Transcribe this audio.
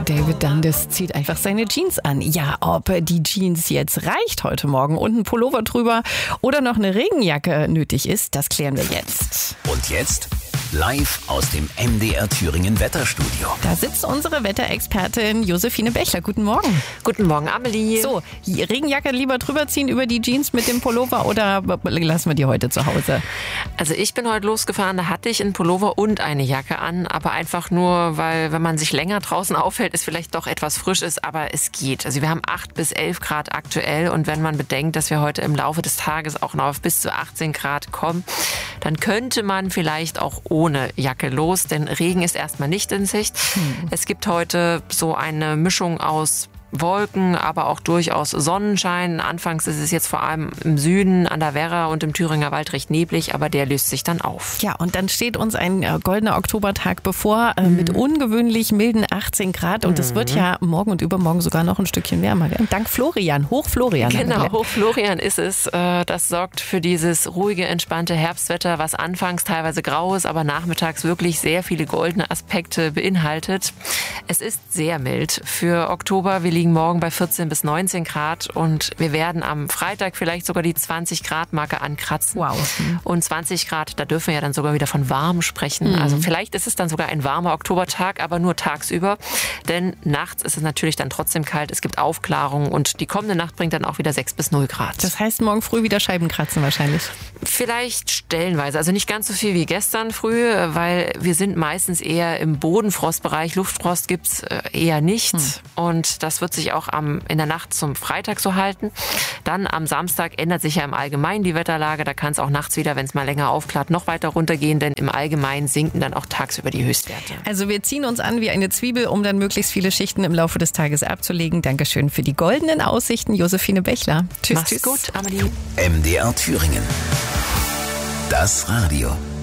David Dundas zieht einfach seine Jeans an. Ja, ob die Jeans jetzt reicht heute Morgen und ein Pullover drüber oder noch eine Regenjacke nötig ist, das klären wir jetzt. Und jetzt live aus dem MDR Thüringen Wetterstudio. Da sitzt unsere Wetterexpertin Josephine Bechler. Guten Morgen. Guten Morgen, Amelie. So, die Regenjacke lieber drüber ziehen über die Jeans mit dem Pullover oder lassen wir die heute zu Hause? Also ich bin heute losgefahren, da hatte ich einen Pullover und eine Jacke an, aber einfach nur, weil wenn man sich länger draußen aufhält, es vielleicht doch etwas frisch ist, aber es geht. Also wir haben 8 bis 11 Grad aktuell und wenn man bedenkt, dass wir heute im Laufe des Tages auch noch auf bis zu 18 Grad kommen, dann könnte man vielleicht auch ohne Jacke los, denn Regen ist erstmal nicht in Sicht. Es gibt heute so eine Mischung aus Wolken, aber auch durchaus Sonnenschein. Anfangs ist es jetzt vor allem im Süden an der Werra und im Thüringer Wald recht neblig, aber der löst sich dann auf. Ja, und dann steht uns ein goldener Oktobertag bevor mit ungewöhnlich milden 18 Grad und es wird ja morgen und übermorgen sogar noch ein Stückchen wärmer. Gell? Dank Florian, Hochflorian. Genau, Hochflorian ist es. Das sorgt für dieses ruhige, entspannte Herbstwetter, was anfangs teilweise grau ist, aber nachmittags wirklich sehr viele goldene Aspekte beinhaltet. Es ist sehr mild für Oktober. Wir liegen morgen bei 14 bis 19 Grad und wir werden am Freitag vielleicht sogar die 20 Grad Marke ankratzen. Wow. Und 20 Grad, da dürfen wir ja dann sogar wieder von warm sprechen. Also vielleicht ist es dann sogar ein warmer Oktobertag, aber nur tagsüber. Denn nachts ist es natürlich dann trotzdem kalt. Es gibt Aufklärung und die kommende Nacht bringt dann auch wieder 6 bis 0 Grad. Das heißt morgen früh wieder Scheiben kratzen wahrscheinlich. Vielleicht stellenweise, also nicht ganz so viel wie gestern früh, weil wir sind meistens eher im Bodenfrostbereich. Luftfrost gibt's eher nicht und das wird sich auch in der Nacht zum Freitag so halten. Dann am Samstag ändert sich ja im Allgemeinen die Wetterlage. Da kann es auch nachts wieder, wenn es mal länger aufklart, noch weiter runtergehen, denn im Allgemeinen sinken dann auch tagsüber die Höchstwerte. Also wir ziehen uns an wie eine Zwiebel, um dann möglichst viele Schichten im Laufe des Tages abzulegen. Dankeschön für die goldenen Aussichten, Josephine Bechler. Tschüss, Mach's gut, Amelie. MDR Thüringen. Das Radio.